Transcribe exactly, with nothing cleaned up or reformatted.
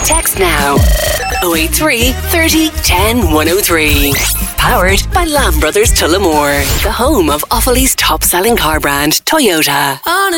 Text now. oh eight three, thirty, ten, one oh three. Powered by Lamb Brothers Tullamore, the home of Offaly's top-selling car brand, Toyota. On a